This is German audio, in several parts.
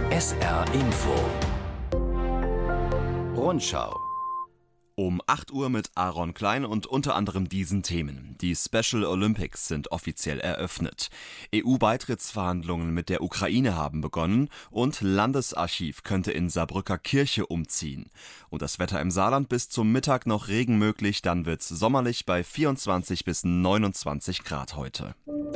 SR Info Rundschau. Um 8 Uhr mit Aaron Klein und unter anderem diesen Themen. Die Special Olympics sind offiziell eröffnet. EU-Beitrittsverhandlungen mit der Ukraine haben begonnen und Landesarchiv könnte in Saarbrücker Kirche umziehen. Und das Wetter im Saarland bis zum Mittag noch Regen möglich, dann wird's sommerlich bei 24 bis 29 Grad heute.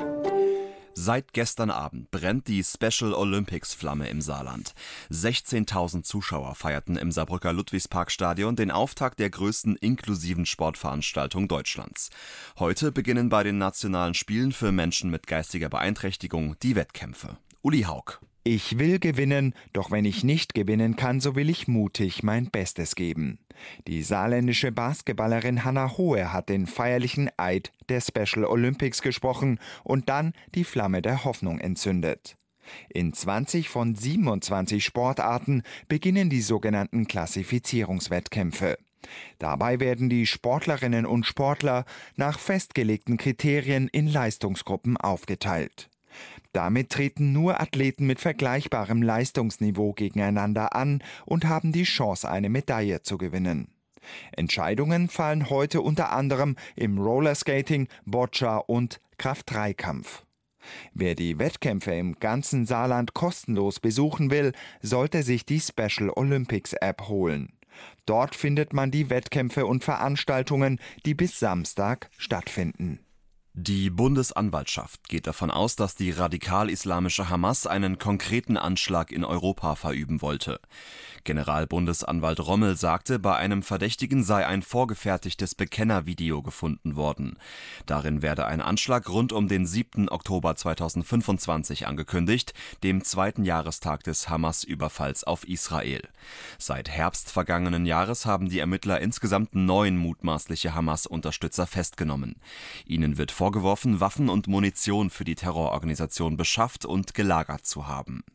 Seit gestern Abend brennt die Special Olympics Flamme im Saarland. 16.000 Zuschauer feierten im Saarbrücker Ludwigsparkstadion den Auftakt der größten inklusiven Sportveranstaltung Deutschlands. Heute beginnen bei den nationalen Spielen für Menschen mit geistiger Beeinträchtigung die Wettkämpfe. Uli Haug. Ich will gewinnen, doch wenn ich nicht gewinnen kann, so will ich mutig mein Bestes geben. Die saarländische Basketballerin Hannah Hohe hat den feierlichen Eid der Special Olympics gesprochen und dann die Flamme der Hoffnung entzündet. In 20 von 27 Sportarten beginnen die sogenannten Klassifizierungswettkämpfe. Dabei werden die Sportlerinnen und Sportler nach festgelegten Kriterien in Leistungsgruppen aufgeteilt. Damit treten nur Athleten mit vergleichbarem Leistungsniveau gegeneinander an und haben die Chance, eine Medaille zu gewinnen. Entscheidungen fallen heute unter anderem im Rollerskating, Boccia und Kraft-3-Kampf. Wer die Wettkämpfe im ganzen Saarland kostenlos besuchen will, sollte sich die Special Olympics App holen. Dort findet man die Wettkämpfe und Veranstaltungen, die bis Samstag stattfinden. Die Bundesanwaltschaft geht davon aus, dass die radikal-islamische Hamas einen konkreten Anschlag in Europa verüben wollte. Generalbundesanwalt Rommel sagte, bei einem Verdächtigen sei ein vorgefertigtes Bekennervideo gefunden worden. Darin werde ein Anschlag rund um den 7. Oktober 2025 angekündigt, dem 2. Jahrestag des Hamas-Überfalls auf Israel. Seit Herbst vergangenen Jahres haben die Ermittler insgesamt 9 mutmaßliche Hamas-Unterstützer festgenommen. Ihnen wird vorgeworfen, Waffen und Munition für die Terrororganisation beschafft und gelagert zu haben.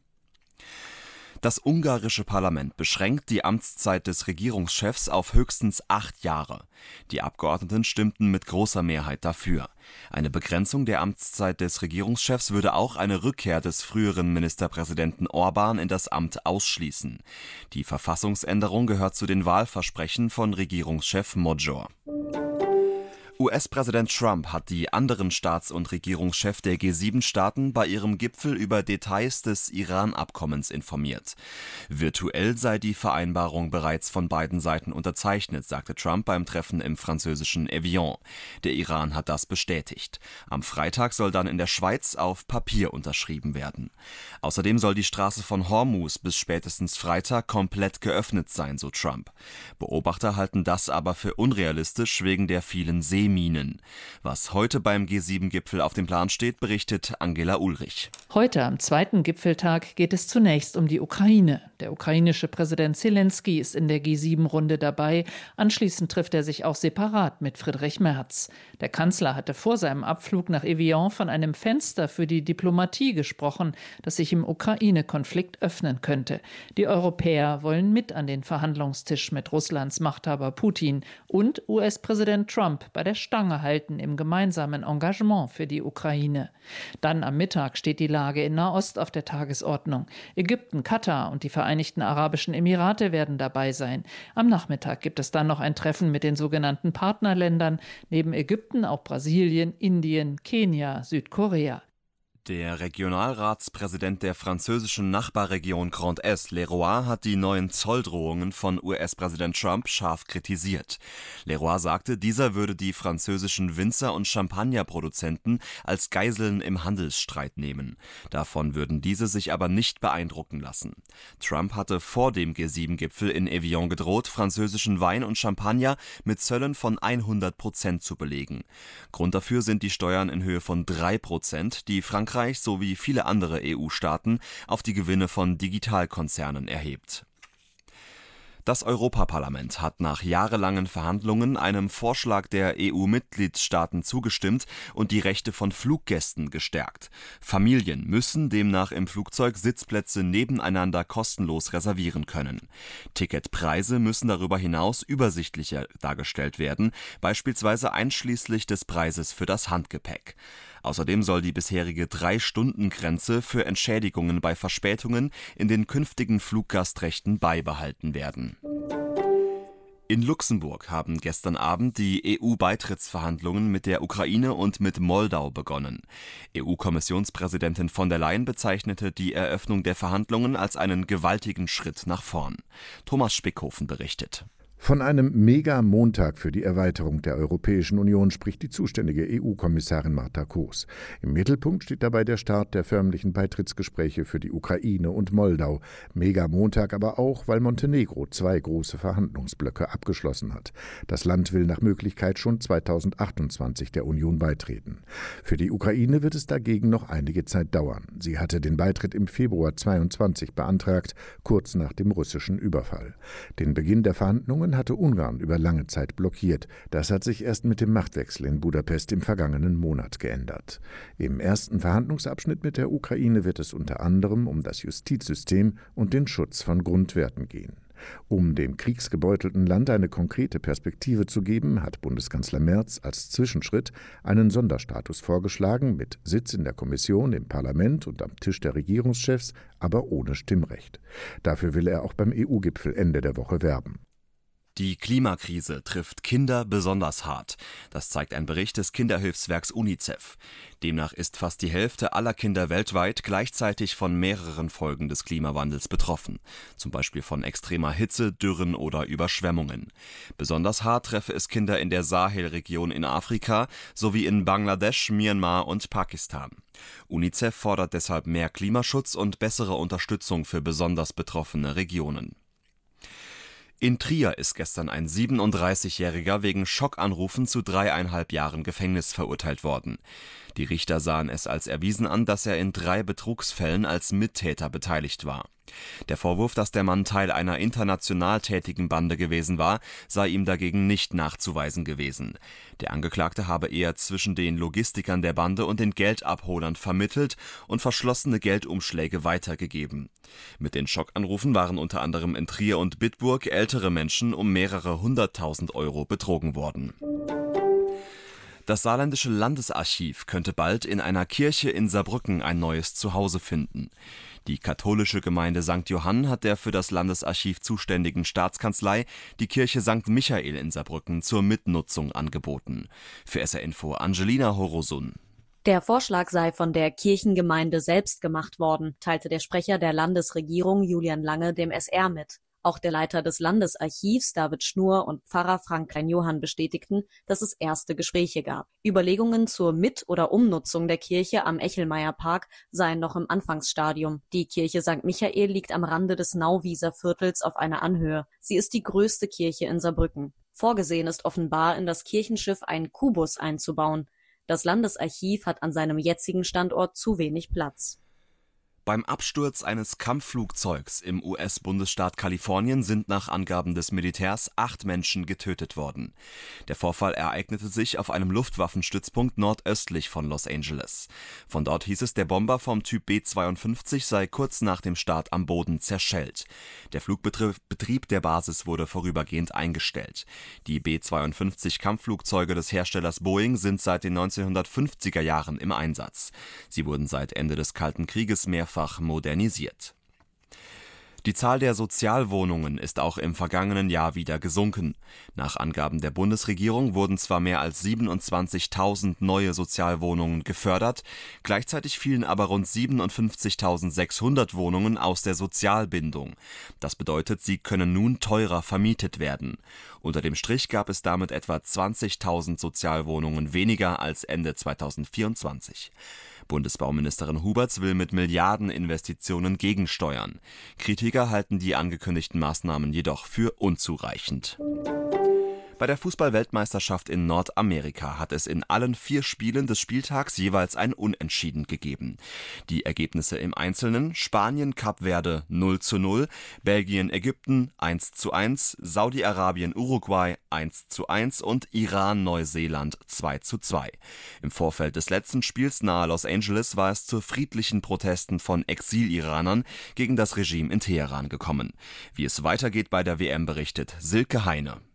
Das ungarische Parlament beschränkt die Amtszeit des Regierungschefs auf höchstens 8 Jahre. Die Abgeordneten stimmten mit großer Mehrheit dafür. Eine Begrenzung der Amtszeit des Regierungschefs würde auch eine Rückkehr des früheren Ministerpräsidenten Orbán in das Amt ausschließen. Die Verfassungsänderung gehört zu den Wahlversprechen von Regierungschef Magyar. US-Präsident Trump hat die anderen Staats- und Regierungschefs der G7-Staaten bei ihrem Gipfel über Details des Iran-Abkommens informiert. Virtuell sei die Vereinbarung bereits von beiden Seiten unterzeichnet, sagte Trump beim Treffen im französischen Evian. Der Iran hat das bestätigt. Am Freitag soll dann in der Schweiz auf Papier unterschrieben werden. Außerdem soll die Straße von Hormuz bis spätestens Freitag komplett geöffnet sein, so Trump. Beobachter halten das aber für unrealistisch wegen der vielen Seeminen. Was heute beim G7-Gipfel auf dem Plan steht, berichtet Angela Ulrich. Heute am zweiten Gipfeltag geht es zunächst um die Ukraine. Der ukrainische Präsident Zelensky ist in der G7-Runde dabei. Anschließend trifft er sich auch separat mit Friedrich Merz. Der Kanzler hatte vor seinem Abflug nach Evian von einem Fenster für die Diplomatie gesprochen, das sich im Ukraine-Konflikt öffnen könnte. Die Europäer wollen mit an den Verhandlungstisch mit Russlands Machthaber Putin und US-Präsident Trump bei der Stange halten im gemeinsamen Engagement für die Ukraine. Dann am Mittag steht die Lage in Nahost auf der Tagesordnung. Ägypten, Katar und die Vereinigten Arabischen Emirate werden dabei sein. Am Nachmittag gibt es dann noch ein Treffen mit den sogenannten Partnerländern, neben Ägypten auch Brasilien, Indien, Kenia, Südkorea. Der Regionalratspräsident der französischen Nachbarregion Grand Est, Leroy, hat die neuen Zolldrohungen von US-Präsident Trump scharf kritisiert. Leroy sagte, dieser würde die französischen Winzer- und Champagnerproduzenten als Geiseln im Handelsstreit nehmen. Davon würden diese sich aber nicht beeindrucken lassen. Trump hatte vor dem G7-Gipfel in Evian gedroht, französischen Wein und Champagner mit Zöllen von 100% zu belegen. Grund dafür sind die Steuern in Höhe von 3%, die Frankreich sowie viele andere EU-Staaten auf die Gewinne von Digitalkonzernen erhebt. Das Europaparlament hat nach jahrelangen Verhandlungen einem Vorschlag der EU-Mitgliedstaaten zugestimmt und die Rechte von Fluggästen gestärkt. Familien müssen demnach im Flugzeug Sitzplätze nebeneinander kostenlos reservieren können. Ticketpreise müssen darüber hinaus übersichtlicher dargestellt werden, beispielsweise einschließlich des Preises für das Handgepäck. Außerdem soll die bisherige 3-Stunden-Grenze für Entschädigungen bei Verspätungen in den künftigen Fluggastrechten beibehalten werden. In Luxemburg haben gestern Abend die EU-Beitrittsverhandlungen mit der Ukraine und mit Moldau begonnen. EU-Kommissionspräsidentin von der Leyen bezeichnete die Eröffnung der Verhandlungen als einen gewaltigen Schritt nach vorn. Thomas Spickhofen berichtet. Von einem Mega-Montag für die Erweiterung der Europäischen Union spricht die zuständige EU-Kommissarin Marta Koos. Im Mittelpunkt steht dabei der Start der förmlichen Beitrittsgespräche für die Ukraine und Moldau. Mega-Montag aber auch, weil Montenegro 2 große Verhandlungsblöcke abgeschlossen hat. Das Land will nach Möglichkeit schon 2028 der Union beitreten. Für die Ukraine wird es dagegen noch einige Zeit dauern. Sie hatte den Beitritt im Februar 2022 beantragt, kurz nach dem russischen Überfall. Den Beginn der Verhandlungen hatte Ungarn über lange Zeit blockiert. Das hat sich erst mit dem Machtwechsel in Budapest im vergangenen Monat geändert. Im ersten Verhandlungsabschnitt mit der Ukraine wird es unter anderem um das Justizsystem und den Schutz von Grundwerten gehen. Um dem kriegsgebeutelten Land eine konkrete Perspektive zu geben, hat Bundeskanzler Merz als Zwischenschritt einen Sonderstatus vorgeschlagen, mit Sitz in der Kommission, im Parlament und am Tisch der Regierungschefs, aber ohne Stimmrecht. Dafür will er auch beim EU-Gipfel Ende der Woche werben. Die Klimakrise trifft Kinder besonders hart. Das zeigt ein Bericht des Kinderhilfswerks UNICEF. Demnach ist fast die Hälfte aller Kinder weltweit gleichzeitig von mehreren Folgen des Klimawandels betroffen. Zum Beispiel von extremer Hitze, Dürren oder Überschwemmungen. Besonders hart treffe es Kinder in der Sahelregion in Afrika sowie in Bangladesch, Myanmar und Pakistan. UNICEF fordert deshalb mehr Klimaschutz und bessere Unterstützung für besonders betroffene Regionen. In Trier ist gestern ein 37-Jähriger wegen Schockanrufen zu 3,5 Jahren Gefängnis verurteilt worden. Die Richter sahen es als erwiesen an, dass er in 3 Betrugsfällen als Mittäter beteiligt war. Der Vorwurf, dass der Mann Teil einer international tätigen Bande gewesen war, sei ihm dagegen nicht nachzuweisen gewesen. Der Angeklagte habe eher zwischen den Logistikern der Bande und den Geldabholern vermittelt und verschlossene Geldumschläge weitergegeben. Mit den Schockanrufen waren unter anderem in Trier und Bitburg ältere Menschen um mehrere 100.000 Euro betrogen worden. Das Saarländische Landesarchiv könnte bald in einer Kirche in Saarbrücken ein neues Zuhause finden. Die katholische Gemeinde St. Johann hat der für das Landesarchiv zuständigen Staatskanzlei die Kirche St. Michael in Saarbrücken zur Mitnutzung angeboten. Für SR Info Angelina Horosun. Der Vorschlag sei von der Kirchengemeinde selbst gemacht worden, teilte der Sprecher der Landesregierung Julian Lange dem SR mit. Auch der Leiter des Landesarchivs, David Schnur, und Pfarrer Frank Klein-Johann bestätigten, dass es erste Gespräche gab. Überlegungen zur Mit- oder Umnutzung der Kirche am Echelmeierpark seien noch im Anfangsstadium. Die Kirche St. Michael liegt am Rande des Nauwieser Viertels auf einer Anhöhe. Sie ist die größte Kirche in Saarbrücken. Vorgesehen ist offenbar, in das Kirchenschiff einen Kubus einzubauen. Das Landesarchiv hat an seinem jetzigen Standort zu wenig Platz. Beim Absturz eines Kampfflugzeugs im US-Bundesstaat Kalifornien sind nach Angaben des Militärs 8 Menschen getötet worden. Der Vorfall ereignete sich auf einem Luftwaffenstützpunkt nordöstlich von Los Angeles. Von dort hieß es, der Bomber vom Typ B-52 sei kurz nach dem Start am Boden zerschellt. Der Flugbetrieb der Basis wurde vorübergehend eingestellt. Die B-52-Kampfflugzeuge des Herstellers Boeing sind seit den 1950er Jahren im Einsatz. Sie wurden seit Ende des Kalten Krieges mehrfach modernisiert. Die Zahl der Sozialwohnungen ist auch im vergangenen Jahr wieder gesunken. Nach Angaben der Bundesregierung wurden zwar mehr als 27.000 neue Sozialwohnungen gefördert, gleichzeitig fielen aber rund 57.600 Wohnungen aus der Sozialbindung. Das bedeutet, sie können nun teurer vermietet werden. Unter dem Strich gab es damit etwa 20.000 Sozialwohnungen weniger als Ende 2024. Bundesbauministerin Huberts will mit Milliardeninvestitionen gegensteuern. Kritiker halten die angekündigten Maßnahmen jedoch für unzureichend. Bei der Fußball-Weltmeisterschaft in Nordamerika hat es in allen 4 Spielen des Spieltags jeweils ein Unentschieden gegeben. Die Ergebnisse im Einzelnen: Spanien Kap Verde 0:0, Belgien Ägypten 1:1, Saudi-Arabien Uruguay 1:1 und Iran Neuseeland 2:2. Im Vorfeld des letzten Spiels nahe Los Angeles war es zu friedlichen Protesten von Exil-Iranern gegen das Regime in Teheran gekommen. Wie es weitergeht bei der WM, berichtet Silke Heine.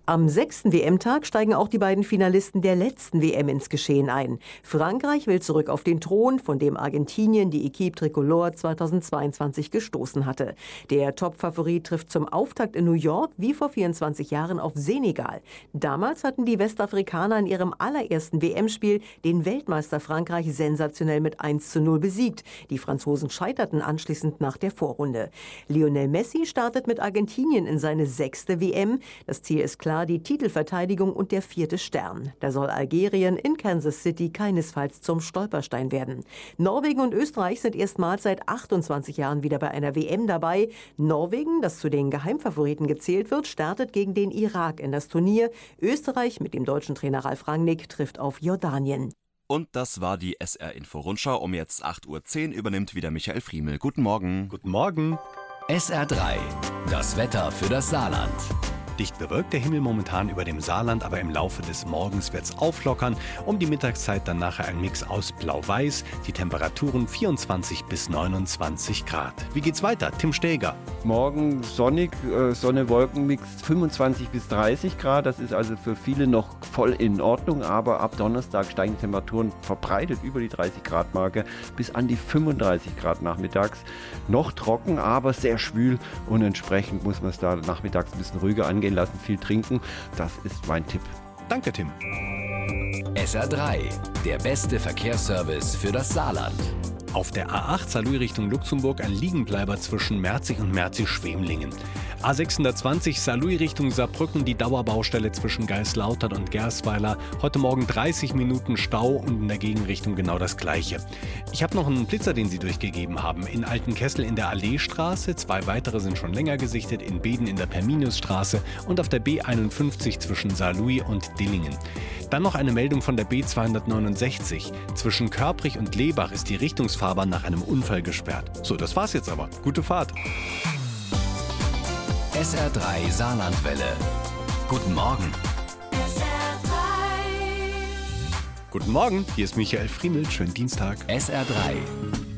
Am 6. WM-Tag steigen auch die beiden Finalisten der letzten WM ins Geschehen ein. Frankreich will zurück auf den Thron, von dem Argentinien die Équipe Tricolore 2022 gestoßen hatte. Der Top-Favorit trifft zum Auftakt in New York wie vor 24 Jahren auf Senegal. Damals hatten die Westafrikaner in ihrem allerersten WM-Spiel den Weltmeister Frankreich sensationell mit 1:0 besiegt. Die Franzosen scheiterten anschließend nach der Vorrunde. Lionel Messi startet mit Argentinien in seine 6. WM. Das Ziel ist klar: die Titelverteidigung und der 4. Stern. Da soll Algerien in Kansas City keinesfalls zum Stolperstein werden. Norwegen und Österreich sind erstmals seit 28 Jahren wieder bei einer WM dabei. Norwegen, das zu den Geheimfavoriten gezählt wird, startet gegen den Irak in das Turnier. Österreich mit dem deutschen Trainer Ralf Rangnick trifft auf Jordanien. Und das war die SR-Info-Rundschau. Um jetzt 8:10 Uhr übernimmt wieder Michael Friemel. Guten Morgen. Guten Morgen. SR3, das Wetter für das Saarland. Dicht bewölkt der Himmel momentan über dem Saarland, aber im Laufe des Morgens wird es auflockern. Um die Mittagszeit dann nachher ein Mix aus Blau-Weiß, die Temperaturen 24 bis 29 Grad. Wie geht's weiter? Tim Steger. Morgen sonnig, Sonne-Wolken-Mix 25 bis 30 Grad. Das ist also für viele noch voll in Ordnung, aber ab Donnerstag steigen Temperaturen verbreitet über die 30-Grad-Marke bis an die 35 Grad nachmittags. Noch trocken, aber sehr schwül und entsprechend muss man es da nachmittags ein bisschen ruhiger angehen lassen, viel trinken. Das ist mein Tipp. Danke, Tim. SR3, der beste Verkehrsservice für das Saarland. Auf der A8 Saarlouis Richtung Luxemburg ein Liegenbleiber zwischen Merzig und Merzig-Schwemlingen. A620 Saarlouis Richtung Saarbrücken, die Dauerbaustelle zwischen Geislautern und Gersweiler. Heute Morgen 30 Minuten Stau und in der Gegenrichtung genau das Gleiche. Ich habe noch einen Blitzer, den Sie durchgegeben haben. In Altenkessel in der Alleestraße, 2 weitere sind schon länger gesichtet, in Beden in der Perminusstraße und auf der B51 zwischen Saarlouis und Dillingen. Dann noch eine Meldung von der B269. Zwischen Körprich und Lebach ist die Richtungsfahrbahn nach einem Unfall gesperrt. So, das war's jetzt aber. Gute Fahrt. SR3 Saarlandwelle. Guten Morgen. Guten Morgen, hier ist Michael Friemel. Schönen Dienstag. SR3.